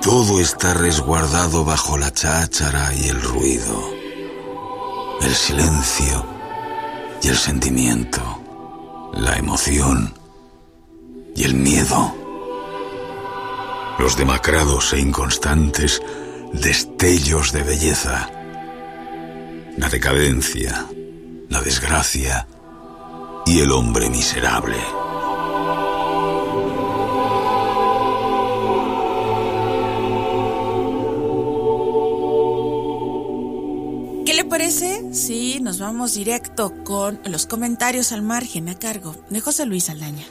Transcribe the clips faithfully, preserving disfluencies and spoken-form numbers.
Todo está resguardado bajo la cháchara y el ruido, el silencio y el sentimiento, la emoción y el miedo, los demacrados e inconstantes destellos de belleza, la decadencia, la desgracia y el hombre miserable. ¿Qué le parece si nos vamos directo con los comentarios al margen a cargo de José Luis Saldaña?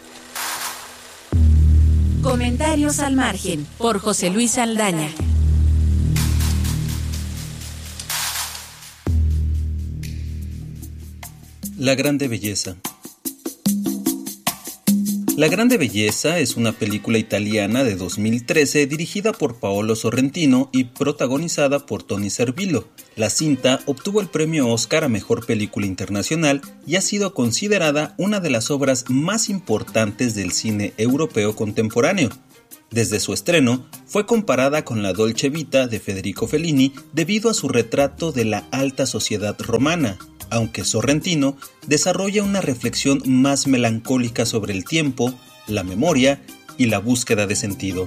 Comentarios al margen por José Luis Saldaña. La Grande Belleza. La Grande Belleza es una película italiana de dos mil trece dirigida por Paolo Sorrentino y protagonizada por Tony Servillo. La cinta obtuvo el premio Oscar a Mejor Película Internacional y ha sido considerada una de las obras más importantes del cine europeo contemporáneo. Desde su estreno, fue comparada con la Dolce Vita de Federico Fellini debido a su retrato de la alta sociedad romana, aunque Sorrentino desarrolla una reflexión más melancólica sobre el tiempo, la memoria y la búsqueda de sentido.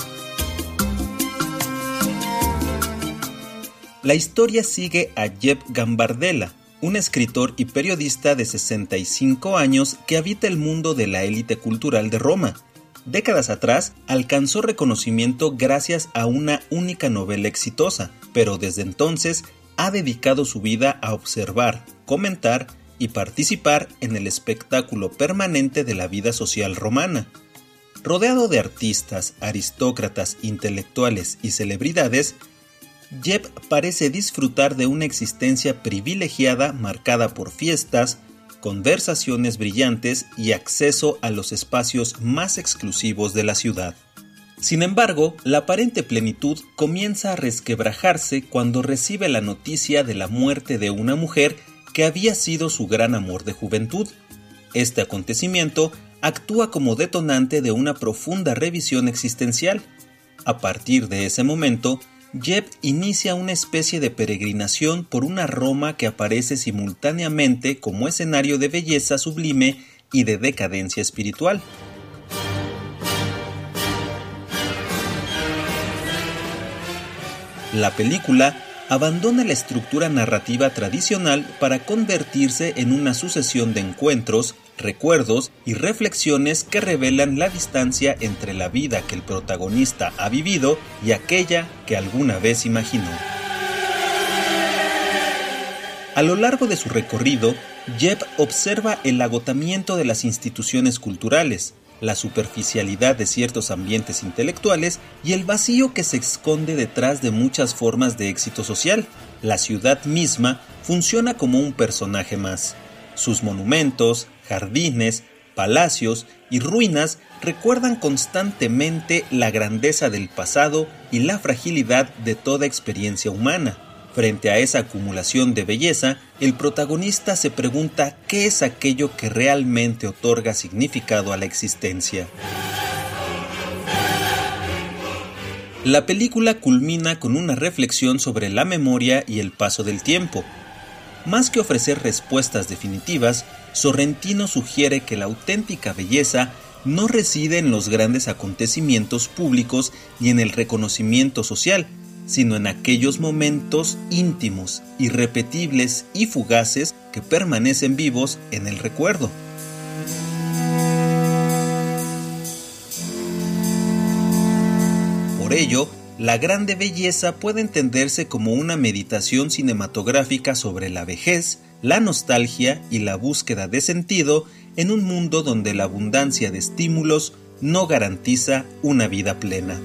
La historia sigue a Jep Gambardella, un escritor y periodista de sesenta y cinco años que habita el mundo de la élite cultural de Roma. Décadas atrás, alcanzó reconocimiento gracias a una única novela exitosa, pero desde entonces ha dedicado su vida a observar, comentar y participar en el espectáculo permanente de la vida social romana. Rodeado de artistas, aristócratas, intelectuales y celebridades, Jep parece disfrutar de una existencia privilegiada marcada por fiestas, conversaciones brillantes y acceso a los espacios más exclusivos de la ciudad. Sin embargo, la aparente plenitud comienza a resquebrajarse cuando recibe la noticia de la muerte de una mujer que había sido su gran amor de juventud. Este acontecimiento actúa como detonante de una profunda revisión existencial. A partir de ese momento, Jep inicia una especie de peregrinación por una Roma que aparece simultáneamente como escenario de belleza sublime y de decadencia espiritual. La película abandona la estructura narrativa tradicional para convertirse en una sucesión de encuentros, recuerdos y reflexiones que revelan la distancia entre la vida que el protagonista ha vivido y aquella que alguna vez imaginó. A lo largo de su recorrido, Jep observa el agotamiento de las instituciones culturales, la superficialidad de ciertos ambientes intelectuales y el vacío que se esconde detrás de muchas formas de éxito social. La ciudad misma funciona como un personaje más. Sus monumentos, jardines, palacios y ruinas recuerdan constantemente la grandeza del pasado y la fragilidad de toda experiencia humana. Frente a esa acumulación de belleza, el protagonista se pregunta qué es aquello que realmente otorga significado a la existencia. La película culmina con una reflexión sobre la memoria y el paso del tiempo. Más que ofrecer respuestas definitivas, Sorrentino sugiere que la auténtica belleza no reside en los grandes acontecimientos públicos ni en el reconocimiento social, sino en aquellos momentos íntimos, irrepetibles y fugaces que permanecen vivos en el recuerdo. Por ello, La Grande Belleza puede entenderse como una meditación cinematográfica sobre la vejez, la nostalgia y la búsqueda de sentido en un mundo donde la abundancia de estímulos no garantiza una vida plena.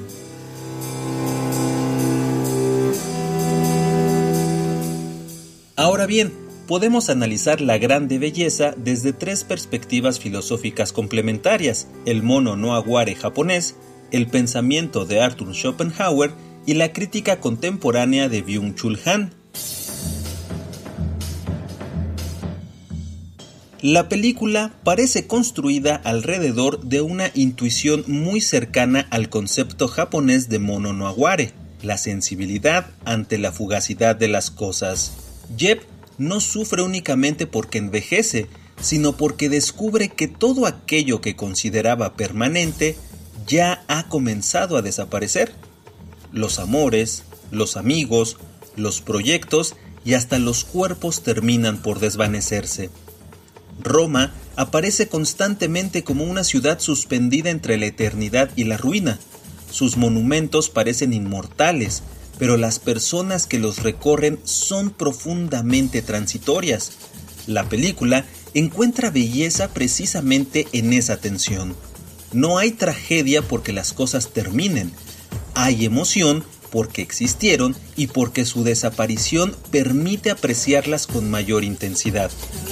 Ahora bien, podemos analizar La Grande Belleza desde tres perspectivas filosóficas complementarias: el mono no aguare japonés, el pensamiento de Arthur Schopenhauer y la crítica contemporánea de Byung-Chul Han. La película parece construida alrededor de una intuición muy cercana al concepto japonés de mono no aware, la sensibilidad ante la fugacidad de las cosas. Jeb no sufre únicamente porque envejece, sino porque descubre que todo aquello que consideraba permanente ya ha comenzado a desaparecer. Los amores, los amigos, los proyectos y hasta los cuerpos terminan por desvanecerse. Roma aparece constantemente como una ciudad suspendida entre la eternidad y la ruina. Sus monumentos parecen inmortales, pero las personas que los recorren son profundamente transitorias. La película encuentra belleza precisamente en esa tensión. No hay tragedia porque las cosas terminen. Hay emoción porque existieron y porque su desaparición permite apreciarlas con mayor intensidad.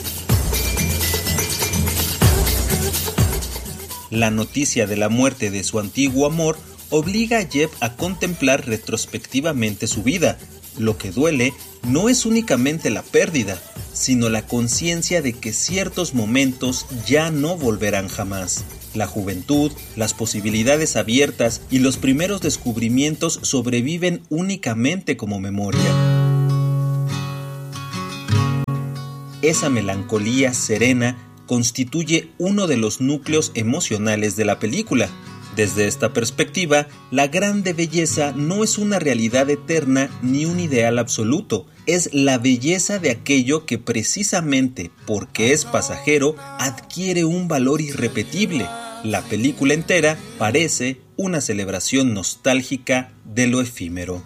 La noticia de la muerte de su antiguo amor obliga a Jeb a contemplar retrospectivamente su vida. Lo que duele no es únicamente la pérdida, sino la conciencia de que ciertos momentos ya no volverán jamás. La juventud, las posibilidades abiertas y los primeros descubrimientos sobreviven únicamente como memoria. Esa melancolía serena constituye uno de los núcleos emocionales de la película. Desde esta perspectiva, la grande belleza no es una realidad eterna ni un ideal absoluto, es la belleza de aquello que precisamente porque es pasajero adquiere un valor irrepetible. La película entera parece una celebración nostálgica de lo efímero.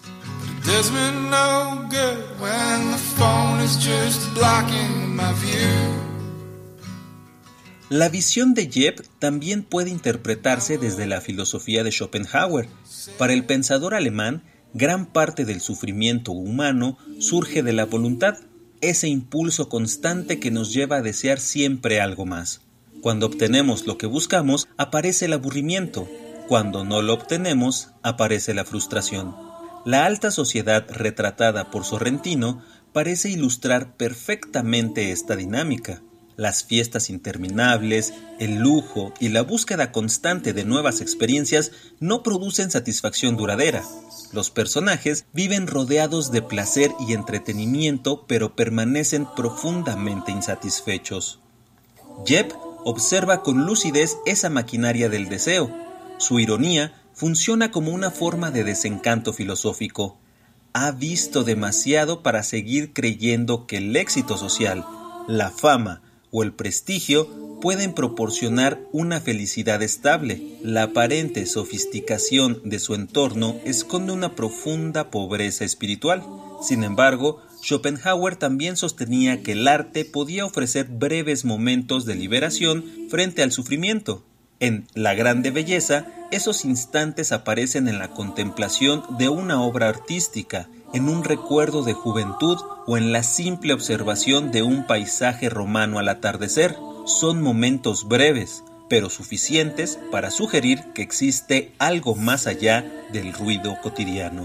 La visión de Jeb también puede interpretarse desde la filosofía de Schopenhauer. Para el pensador alemán, gran parte del sufrimiento humano surge de la voluntad, ese impulso constante que nos lleva a desear siempre algo más. Cuando obtenemos lo que buscamos, aparece el aburrimiento. Cuando no lo obtenemos, aparece la frustración. La alta sociedad retratada por Sorrentino parece ilustrar perfectamente esta dinámica. Las fiestas interminables, el lujo y la búsqueda constante de nuevas experiencias no producen satisfacción duradera. Los personajes viven rodeados de placer y entretenimiento, pero permanecen profundamente insatisfechos. Jeb observa con lucidez esa maquinaria del deseo. Su ironía funciona como una forma de desencanto filosófico. Ha visto demasiado para seguir creyendo que el éxito social, la fama o el prestigio pueden proporcionar una felicidad estable. La aparente sofisticación de su entorno esconde una profunda pobreza espiritual. Sin embargo, Schopenhauer también sostenía que el arte podía ofrecer breves momentos de liberación frente al sufrimiento. En La grande belleza, esos instantes aparecen en la contemplación de una obra artística, en un recuerdo de juventud o en la simple observación de un paisaje romano al atardecer. Son momentos breves, pero suficientes para sugerir que existe algo más allá del ruido cotidiano.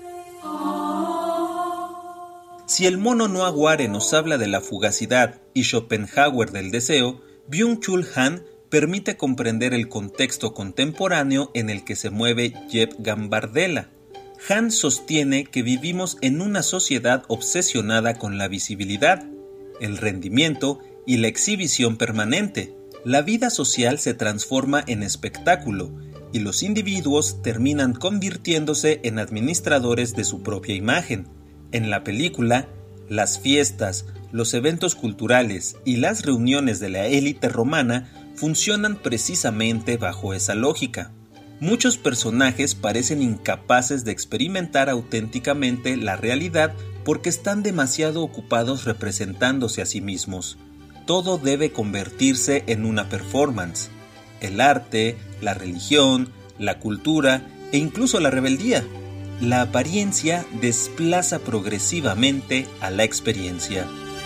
Si el mono no aware nos habla de la fugacidad y Schopenhauer del deseo, Byung-Chul Han permite comprender el contexto contemporáneo en el que se mueve Jeb Gambardella. Han sostiene que vivimos en una sociedad obsesionada con la visibilidad, el rendimiento y la exhibición permanente. La vida social se transforma en espectáculo y los individuos terminan convirtiéndose en administradores de su propia imagen. En la película, las fiestas, los eventos culturales y las reuniones de la élite romana funcionan precisamente bajo esa lógica. Muchos personajes parecen incapaces de experimentar auténticamente la realidad porque están demasiado ocupados representándose a sí mismos. Todo debe convertirse en una performance. El arte, la religión, la cultura e incluso la rebeldía. La apariencia desplaza progresivamente a la experiencia.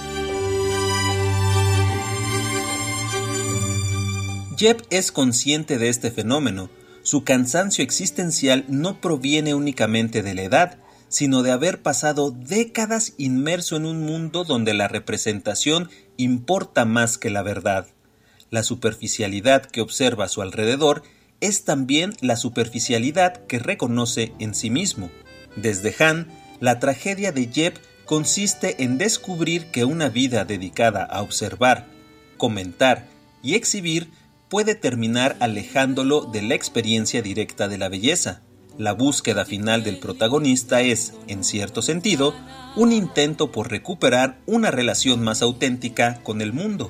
Jeb es consciente de este fenómeno. Su cansancio existencial no proviene únicamente de la edad, sino de haber pasado décadas inmerso en un mundo donde la representación importa más que la verdad. La superficialidad que observa a su alrededor es también la superficialidad que reconoce en sí mismo. Desde Han, la tragedia de Jeb consiste en descubrir que una vida dedicada a observar, comentar y exhibir puede terminar alejándolo de la experiencia directa de la belleza. La búsqueda final del protagonista es, en cierto sentido, un intento por recuperar una relación más auténtica con el mundo.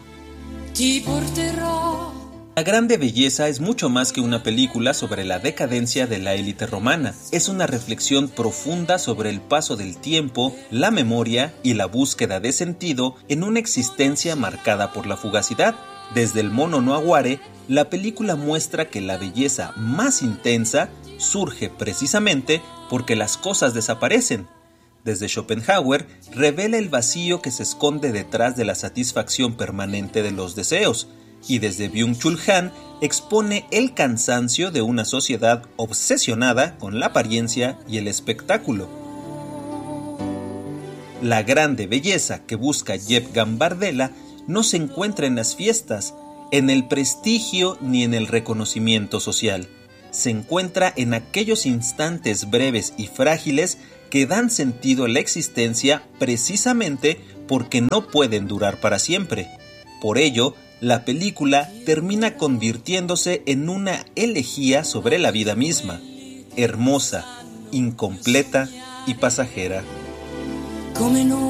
La Grande Belleza es mucho más que una película sobre la decadencia de la élite romana. Es una reflexión profunda sobre el paso del tiempo, la memoria y la búsqueda de sentido en una existencia marcada por la fugacidad. Desde el mono no aguare, la película muestra que la belleza más intensa surge precisamente porque las cosas desaparecen. Desde Schopenhauer, revela el vacío que se esconde detrás de la satisfacción permanente de los deseos, y desde Byung-Chul Han expone el cansancio de una sociedad obsesionada con la apariencia y el espectáculo. La grande belleza que busca Jeb Gambardella no se encuentra en las fiestas, en el prestigio ni en el reconocimiento social. Se encuentra en aquellos instantes breves y frágiles que dan sentido a la existencia precisamente porque no pueden durar para siempre. Por ello, la película termina convirtiéndose en una elegía sobre la vida misma, hermosa, incompleta y pasajera.